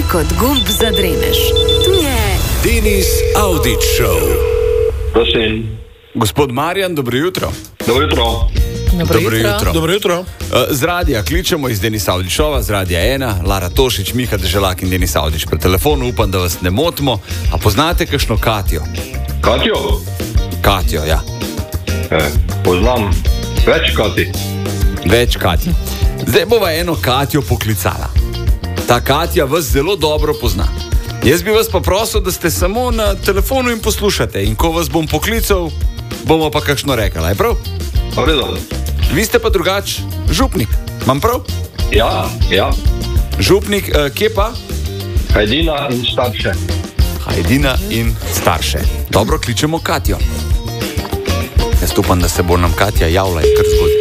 kot gumb za dremež. Tu je Denis Audić Show. Prosim. Gospod Marjan, dobro jutro. Dobro jutro. Dobro jutro. Z radija kličemo iz Denisa Audićova, z radija 1, Lara Tošić, Miha Deželak in Denis Audić pri telefonu. Upam, da vas ne motimo. A poznate kakšno Katjo? Katjo? Katjo, ja. Poznam več Kati. Več Katji. Zdaj bova eno Katjo poklicala. Ta Katja vas zelo dobro pozna. Jaz bi vas pa prosil, da ste samo na telefonu in poslušate. In ko vas bom poklical, bomo pa kakšno rekla. Je prav? Vredo. Vi ste pa drugač župnik. Imam prav? Ja. Župnik, kje pa? Hajdina in starše. Hajdina in starše. Dobro, kličemo Katjo. Jaz upam, da se bo nam Katja javila in kar zgodi.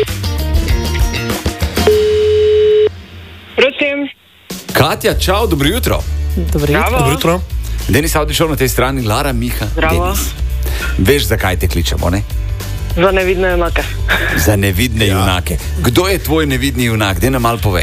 Prosim. Katja, čau, dobro jutro. Dobro jutro. Denis Audić na tej strani, Lara, Miha, Zdravo. Denis. Veš, zakaj te kličemo, ne? Za nevidne junake. Za nevidne junake. Kdo je tvoj nevidni junak? Daj nam malo povej.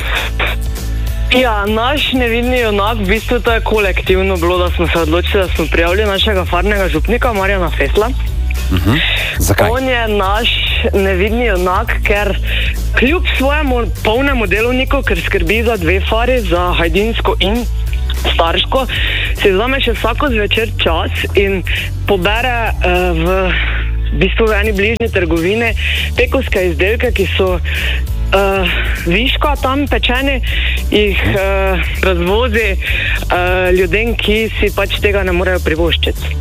Ja, naš nevidni junak, v bistvu to je kolektivno bilo, da smo se odločili, da smo prijavili našega farnega župnika Marjana Fesla. Zakaj? On je naš nevidni junak, ker kljub svojemu polnemu delovniku, ker skrbi za dve fari, za hajdinsko in starško, si vzame še vsako zvečer čas in pobere v bistvu v eni bližnji trgovini pekovske izdelke, ki so viška tam pečeni, jih razvozi ljudem, ki si pač tega ne morejo privoščiti.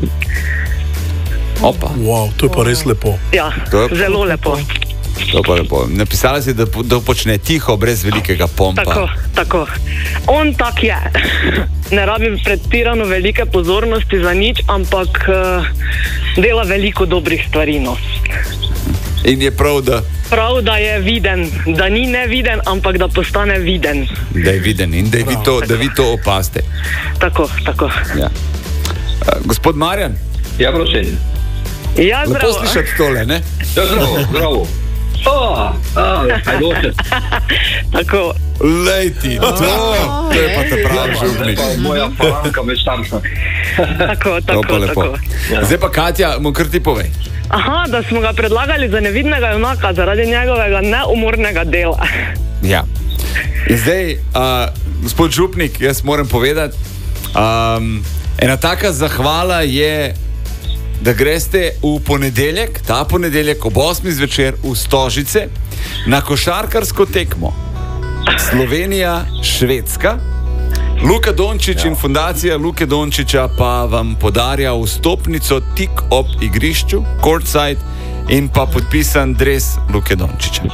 Opa. Wow, to je pa res lepo. Ja, To je- zelo lepo. To pa lepo. Napisala si, da počne tiho, brez velikega pompa. Tako. On tak je. Ne rabi pretirano velike pozornosti za nič, ampak dela veliko dobrih stvari. No. In je prav, Prav, da je viden, da ni neviden, ampak da postane viden. da je viden in da vi to opaste. Tako. Ja. Gospod Marjan, Ja, prosim. Ja, lepo zdravo. slišati tole, ne? Ja, zdravo. Hajdoče. Tako. Lej ti, to je pa te pravi župnik. Pa moja faranka več starša. To pa lepo. Zdaj pa Katja, mu kar ti povej. Aha, da smo ga predlagali za nevidnega junaka zaradi njegovega neumornega dela. Ja. In zdaj, gospod župnik, jaz moram povedati, ena taka zahvala je, da greste v ponedeljek, ta ponedeljek ob 8. zvečer v Stožice na košarkarsko tekmo Slovenija-Švedska. Luka Dončić in fundacija Luke Dončića pa vam podarja vstopnico tik ob igrišču, courtside, in pa podpisan dres Luke Dončića.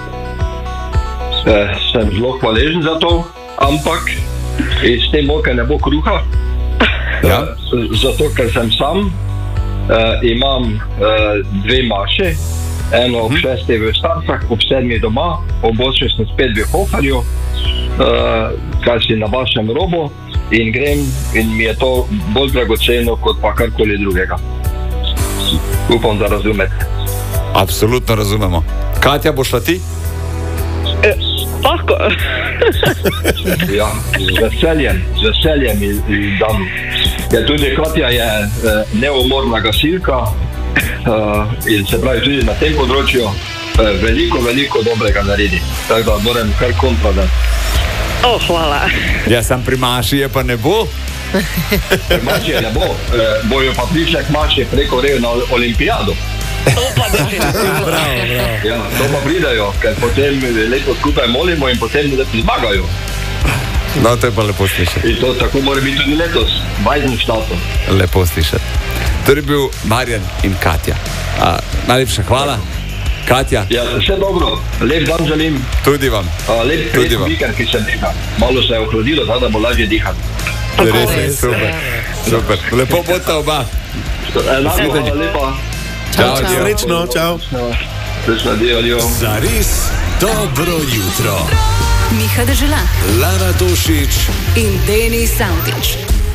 Sem zelo hvaležen za to, ampak iz te moke ne bo kruha. Ja. Zato, ker sem sam, imam dve maše, eno ob 6. v Starcah, ob 7. doma, ob 8. sem spet v Hoferju, kar si na vašem robu, in grem in mi je to bolj dragoceno kot pa karkoli drugega. Upam, da razumete. Absolutno razumemo. Katja, boš šla ti? Lahko. Ja, z veseljem ji dam. Ja, tudi Katja je neumorna gasilka in se pravi tudi na tem področju veliko dobrega naredi. Tako da moram kar kontra dati. Hvala. Ja, sam pri maši je pa ne bo. Mače ne bo, bojo pa prišli k mači preko rejo na olimpijado. To pa definitivno. Ja, to pa pridajo, ker potem lepo skupaj molimo in potem zmagajo. No, to je pa lepo slišati. In to tako mora biti tudi letos, v Eisenstadtu. Lepo slišati. To je bil Marjan in Katja. Najlepša hvala. Katja, Ja, vse dobro, lep dan želim. tudi vam. Lep Tudi vam. vikend, ki se diha. Malo se je ohladilo, tako da bo lažje dihati. Res je, super. Lepo bosta oba. Enako, hvala lepa. Čau, Srečno, čau. Srečno, adijo. Zares dobro jutro. Miha Deželak Lara Tošić in Denis Audić.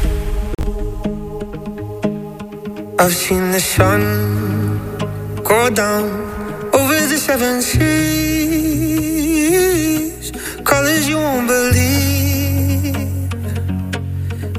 I've seen the sun go down over the seven seas, colors you won't believe.